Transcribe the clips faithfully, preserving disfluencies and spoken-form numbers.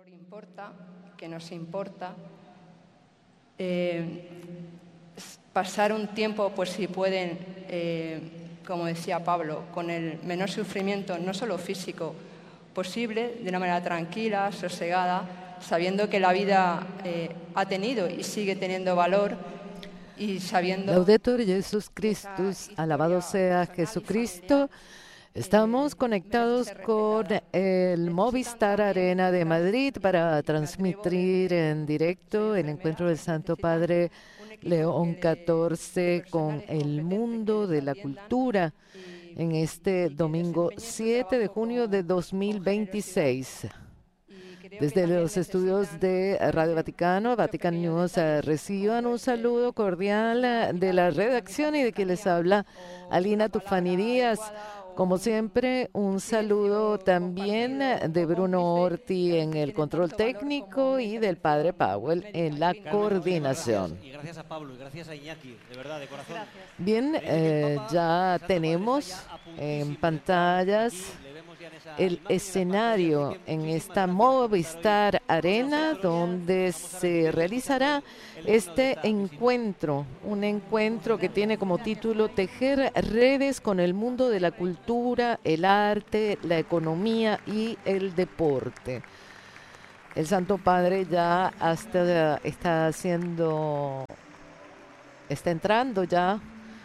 importa, que nos importa, eh, pasar un tiempo, pues si pueden, eh, como decía Pablo, con el menor sufrimiento, no solo físico, posible, de una manera tranquila, sosegada, sabiendo que la vida eh, ha tenido y sigue teniendo valor y sabiendo... Laudetur Jesus Christus, alabado sea Jesucristo. Estamos conectados con el Movistar Arena de Madrid para transmitir en directo el encuentro del Santo Padre León catorce con el mundo de la cultura en este domingo siete de junio de dos mil veintiséis. Desde los estudios de Radio Vaticano, Vatican News, reciban un saludo cordial de la redacción y de quien les habla Alina Tufani Díaz. Como siempre, un saludo también de Bruno Orti en el control técnico y del Padre Powell en la coordinación. Y gracias a Pablo y gracias a Iñaki, de verdad, de corazón. Bien, eh, ya tenemos en pantallas el escenario en esta Movistar Arena donde se realizará este encuentro, un encuentro que tiene como título Tejer redes con el mundo de la cultura, el arte, la economía y el deporte. El Santo Padre ya hasta está haciendo, está entrando ya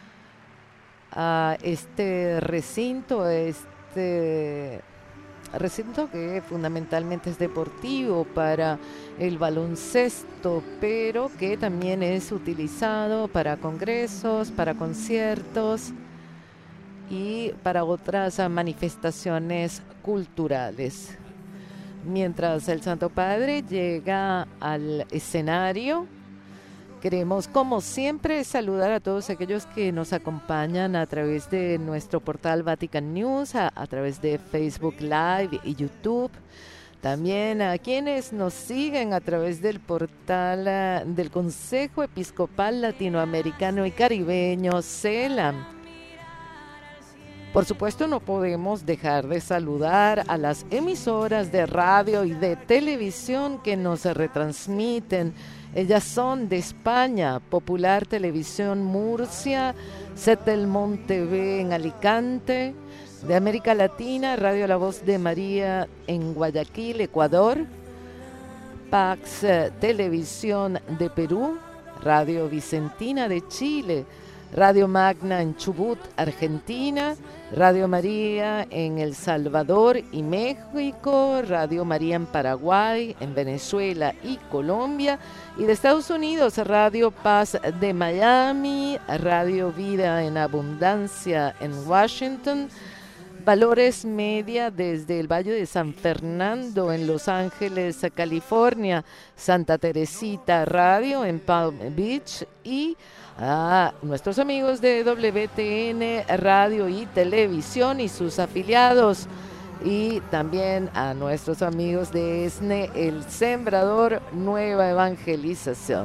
a este recinto, este recinto que fundamentalmente es deportivo para el baloncesto, pero que también es utilizado para congresos, para conciertos y para otras manifestaciones culturales. Mientras el Santo Padre llega al escenario, queremos, como siempre, saludar a todos aquellos que nos acompañan a través de nuestro portal Vatican News, a, a través de Facebook Live y YouTube. También a quienes nos siguen a través del portal uh, del Consejo Episcopal Latinoamericano y Caribeño, CELAM. Por supuesto, no podemos dejar de saludar a las emisoras de radio y de televisión que nos retransmiten. Ellas son de España, Popular Televisión Murcia, Setelmont T V en Alicante, de América Latina, Radio La Voz de María en Guayaquil, Ecuador, Pax Televisión de Perú, Radio Vicentina de Chile, Radio Magna en Chubut, Argentina, Radio María en El Salvador y México, Radio María en Paraguay, en Venezuela y Colombia, y de Estados Unidos, Radio Paz de Miami, Radio Vida en Abundancia en Washington, Valores Media desde el Valle de San Fernando en Los Ángeles, California, Santa Teresita Radio en Palm Beach y a nuestros amigos de W T N Radio y Televisión y sus afiliados, y también a nuestros amigos de ESNE, El Sembrador Nueva Evangelización.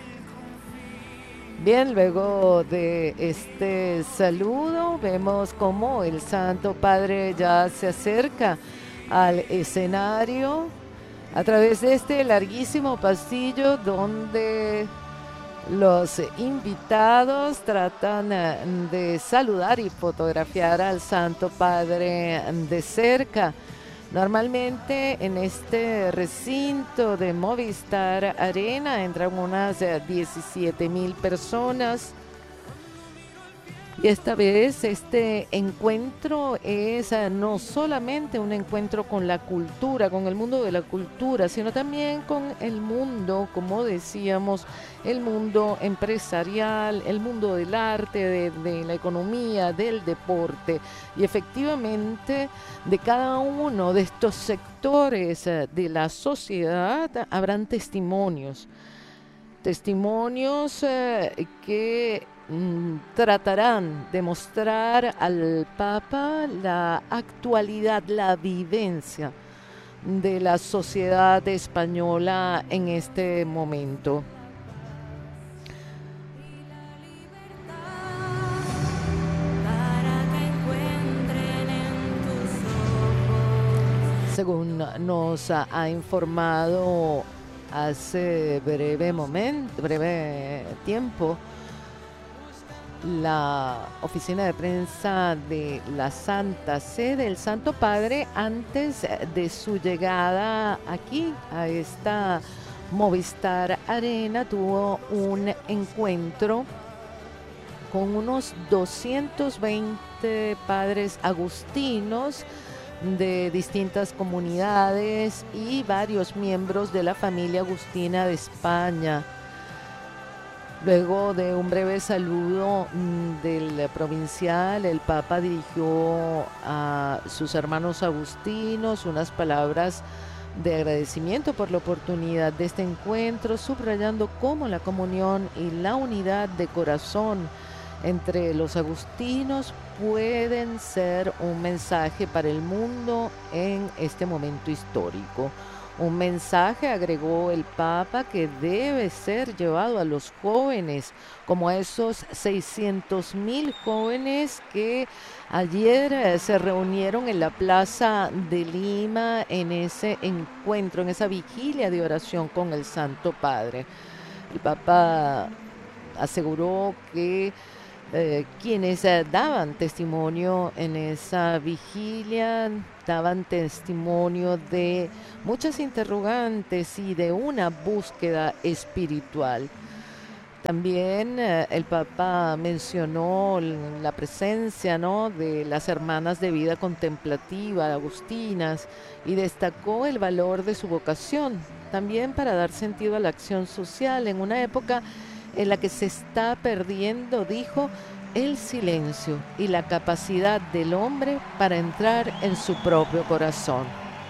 Bien, luego de este saludo vemos cómo el Santo Padre ya se acerca al escenario a través de este larguísimo pasillo donde los invitados tratan de saludar y fotografiar al Santo Padre de cerca. Normalmente en este recinto de Movistar Arena entran unas diecisiete mil personas. Y esta vez este encuentro es no solamente un encuentro con la cultura, con el mundo de la cultura, sino también con el mundo, como decíamos, el mundo empresarial, el mundo del arte, de, de la economía, del deporte. Y efectivamente, de cada uno de estos sectores de la sociedad habrán testimonios. Testimonios eh, que tratarán de mostrar al Papa la actualidad, la vivencia de la sociedad española en este momento. según nos ha, ha informado hace breve momento, breve tiempo, la oficina de prensa de la Santa Sede, el Santo Padre, antes de su llegada aquí a esta Movistar Arena, tuvo un encuentro con unos doscientos veinte padres agustinos de distintas comunidades y varios miembros de la familia agustina de España. Luego de un breve saludo mmm, del provincial, el Papa dirigió a sus hermanos agustinos unas palabras de agradecimiento por la oportunidad de este encuentro, subrayando cómo la comunión y la unidad de corazón entre los agustinos pueden ser un mensaje para el mundo en este momento histórico. Un mensaje, agregó el Papa, que debe ser llevado a los jóvenes, como a esos seiscientos mil jóvenes que ayer eh, se reunieron en la Plaza de Lima en ese encuentro, en esa vigilia de oración con el Santo Padre. El Papa aseguró que Eh, quienes eh, daban testimonio en esa vigilia, daban testimonio de muchas interrogantes y de una búsqueda espiritual. También eh, el Papa mencionó la presencia, ¿no?, de las hermanas de vida contemplativa, agustinas, y destacó el valor de su vocación, también para dar sentido a la acción social en una época en la que se está perdiendo, dijo, el silencio y la capacidad del hombre para entrar en su propio corazón.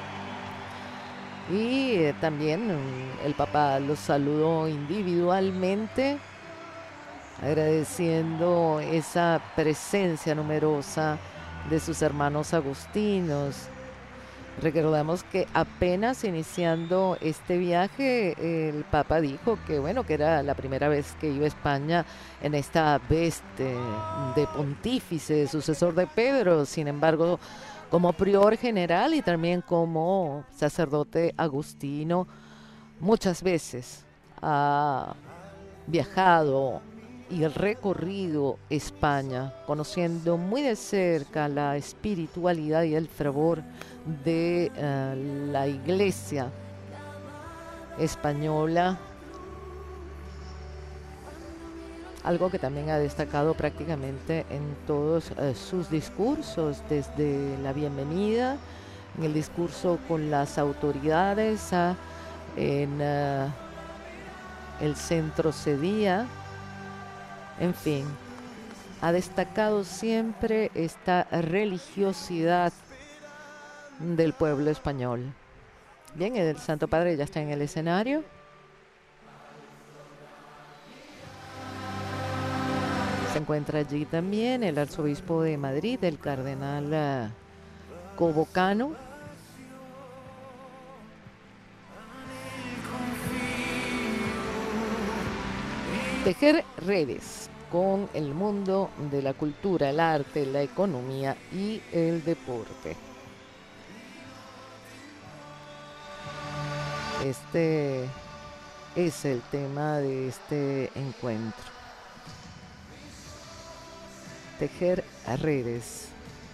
Y eh, también um, el Papa los saludó individualmente, agradeciendo esa presencia numerosa de sus hermanos agustinos. Recordamos que apenas iniciando este viaje, el Papa dijo que bueno, que era la primera vez que iba a España en esta veste de pontífice, sucesor de Pedro. Sin embargo, como prior general y también como sacerdote agustino, muchas veces ha viajado y recorrido España, conociendo muy de cerca la espiritualidad y el fervor de uh, la Iglesia española, algo que también ha destacado prácticamente en todos uh, sus discursos, desde la bienvenida, en el discurso con las autoridades, uh, en uh, el centro Cedía. En fin, ha destacado siempre esta religiosidad del pueblo español. Bien, el Santo Padre ya está en el escenario. Se encuentra allí también el arzobispo de Madrid, el cardenal uh, Cobo Cano. Tejer redes con el mundo de la cultura, el arte, la economía y el deporte. Este es el tema de este encuentro. Tejer redes.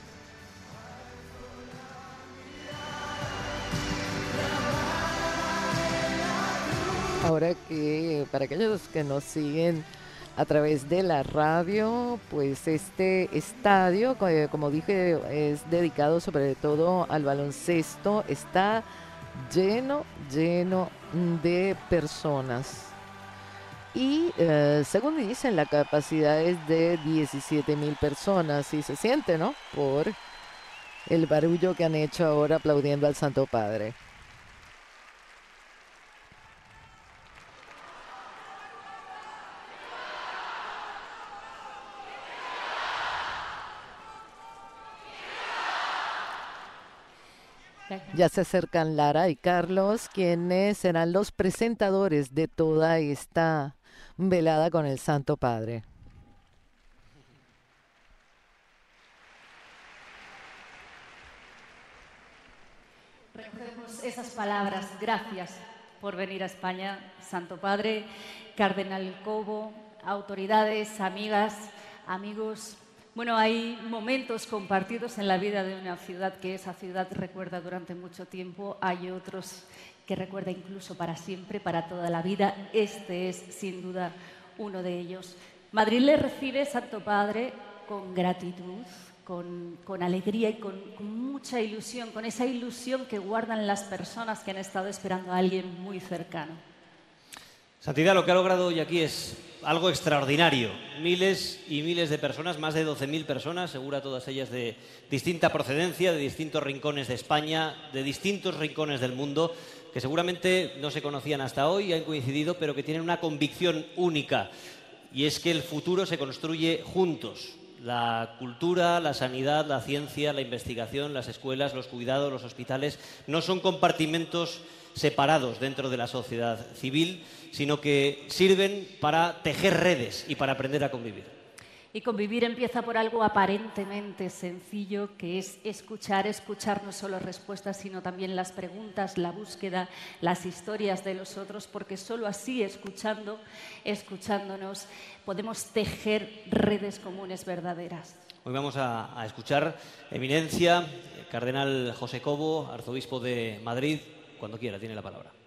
Ahora que para aquellos que nos siguen a través de la radio, pues este estadio, como dije, es dedicado sobre todo al baloncesto, está lleno, lleno de personas. Y eh, según dicen, la capacidad es de diecisiete mil personas y se siente, ¿no?, por el barullo que han hecho ahora aplaudiendo al Santo Padre. Ya se acercan Lara y Carlos, quienes serán los presentadores de toda esta velada con el Santo Padre. Recogemos esas palabras. Gracias por venir a España, Santo Padre, Cardenal Cobo, autoridades, amigas, amigos. Bueno, hay momentos compartidos en la vida de una ciudad que esa ciudad recuerda durante mucho tiempo. Hay otros que recuerda incluso para siempre, para toda la vida. Este es, sin duda, uno de ellos. Madrid le recibe, Santo Padre, con gratitud, con, con alegría y con, con mucha ilusión, con esa ilusión que guardan las personas que han estado esperando a alguien muy cercano. Santidad, lo que ha logrado hoy aquí es algo extraordinario. Miles y miles de personas, más de doce mil personas, segura todas ellas de distinta procedencia, de distintos rincones de España, de distintos rincones del mundo, que seguramente no se conocían hasta hoy, han coincidido, pero que tienen una convicción única, y es que el futuro se construye juntos. La cultura, la sanidad, la ciencia, la investigación, las escuelas, los cuidados, los hospitales, no son compartimentos separados dentro de la sociedad civil, sino que sirven para tejer redes y para aprender a convivir. Y convivir empieza por algo aparentemente sencillo, que es escuchar, escuchar no solo respuestas, sino también las preguntas, la búsqueda, las historias de los otros, porque solo así, escuchando, escuchándonos, podemos tejer redes comunes verdaderas. Hoy vamos a, a escuchar, Eminencia, Cardenal José Cobo, arzobispo de Madrid, cuando quiera, tiene la palabra.